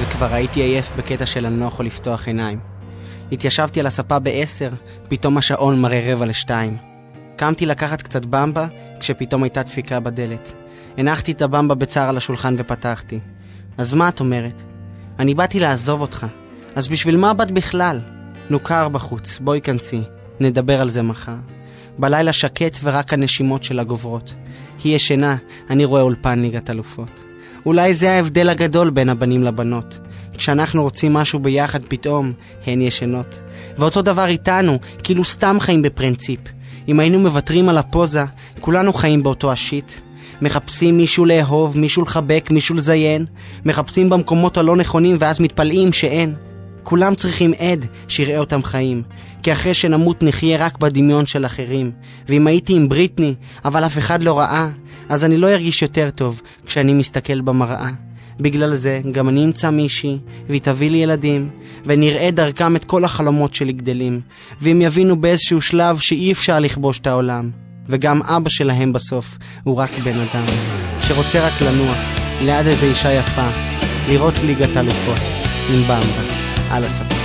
וכבר הייתי עייף בקטע של לנוח או לפתוח עיניים. התיישבתי על הספה ב10, פתאום השעון מראה 1:45. קמתי לקחת קצת במבה, כשפתאום הייתה דפיקה בדלת. הנחתי את הבמבה בצער על השולחן ופתחתי. אז מה את אומרת? אני באתי לעזוב אותך. אז בשביל מה באת בכלל? נוקר בחוץ, בואי כנסי, נדבר על זה מחר. בלילה שקט ורק הנשימות שלה גוברות. היא ישנה, אני רואה אולפן ליגת אלופות. אולי זה ההבדל הגדול בין הבנים לבנות. כשאנחנו רוצים משהו ביחד פתאום, הן ישנות. ואותו דבר איתנו, כאילו סתם חיים בפרינציפ. אם היינו מוותרים על הפוזה, כולנו חיים באותו השיט. מחפשים מישהו לאהוב, מישהו לחבק, מישהו לזיין. מחפשים במקומות הלא נכונים ואז מתפלאים שאין. כולם צריכים עד שיראה אותם חיים. כי אחרי שנמות נחיה רק בדמיון של אחרים. ואם הייתי עם בריטני, אבל אף אחד לא ראה, אז אני לא ארגיש יותר טוב כשאני מסתכל במראה. בגלל זה גם אני אמצא מישהי, והיא תביא לי ילדים, ונראה דרכם את כל החלומות שלי גדלים. והם יבינו באיזשהו שלב שאי אפשר לכבוש את העולם. וגם אבא שלהם בסוף הוא רק בן אדם, שרוצה רק לנוח, ליד איזו אישה יפה, לראות ליגת אלופות, עם במבה, על הספה.